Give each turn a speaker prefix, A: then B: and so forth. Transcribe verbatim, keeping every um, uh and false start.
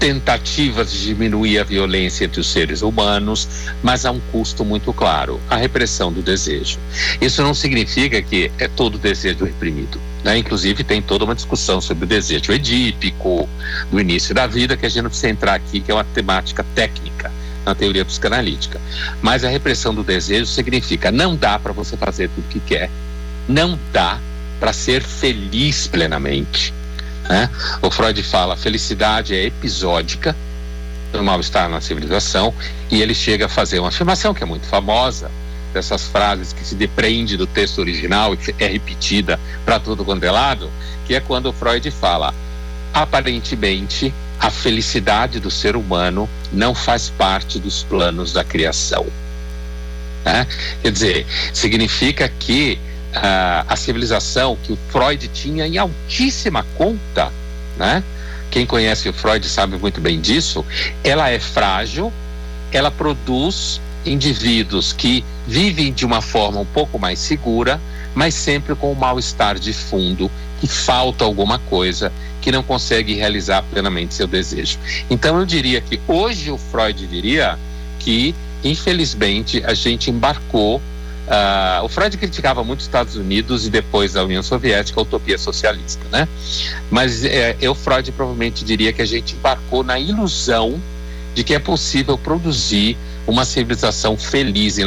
A: tentativas de diminuir a violência entre os seres humanos, mas a um custo muito claro, a repressão do desejo. Isso não significa que é todo desejo reprimido, né? Inclusive tem toda uma discussão sobre o desejo edípico, do início da vida, que a gente não precisa entrar aqui, que é uma temática técnica na teoria psicanalítica. Mas a repressão do desejo significa não dá para você fazer tudo o que quer, não dá para ser feliz plenamente, né? O Freud fala, a felicidade é episódica do mal-estar na civilização, e ele chega a fazer uma afirmação que é muito famosa, dessas frases que se depreende do texto original e é repetida para todo quanto é lado, que é quando o Freud fala, aparentemente a felicidade do ser humano não faz parte dos planos da criação, né? Quer dizer, significa que uh, a civilização que o Freud tinha em altíssima conta, né? Quem conhece o Freud sabe muito bem disso, ela é frágil, ela produz indivíduos que vivem de uma forma um pouco mais segura, mas sempre com o mal-estar de fundo, que falta alguma coisa, que não consegue realizar plenamente seu desejo. Então eu diria que hoje o Freud diria que, infelizmente, a gente embarcou, uh, o Freud criticava muito os Estados Unidos e depois a União Soviética, a utopia socialista, né? Mas é, eu, Freud, provavelmente diria que a gente embarcou na ilusão de que é possível produzir uma civilização feliz em